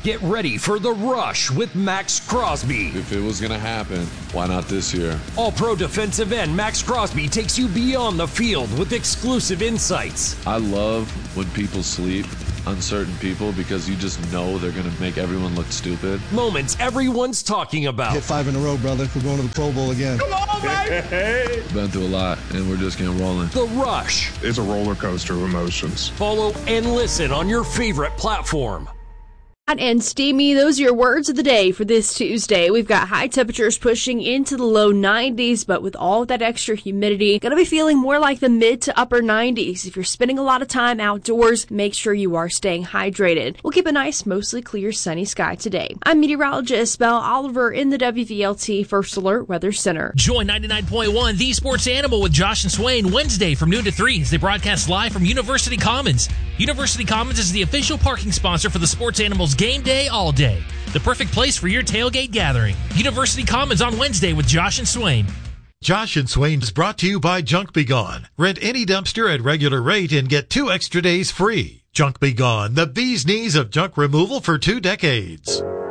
Get ready for The Rush with Max Crosby. If it was going to happen, why not this year? All-Pro defensive end Max Crosby takes you beyond the field with exclusive insights. I love when people sleep on certain people because you just know they're going to make everyone look stupid. Moments everyone's talking about. Hit 5 in a row, brother. We're going to the Pro Bowl again. Come on, baby! Been through a lot, and we're just getting rolling. The Rush. It's a roller coaster of emotions. Follow and listen on your favorite platform. Hot and steamy, those are your words of the day for this Tuesday. We've got high temperatures pushing into the low 90s, but with all that extra humidity, going to be feeling more like the mid to upper 90s. If you're spending a lot of time outdoors, make sure you are staying hydrated. We'll keep a nice, mostly clear, sunny sky today. I'm meteorologist Belle Oliver in the WVLT First Alert Weather Center. Join 99.1 The Sports Animal with Josh and Swain Wednesday from noon to 3 as they broadcast live from University Commons. University Commons is the official parking sponsor for the Sports Animals game day all day. The perfect place for your tailgate gathering. University Commons on Wednesday with Josh and Swain. Josh and Swain is brought to you by Junk Be Gone. Rent any dumpster at regular rate and get 2 extra days free. Junk Be Gone, the bee's knees of junk removal for 2 decades.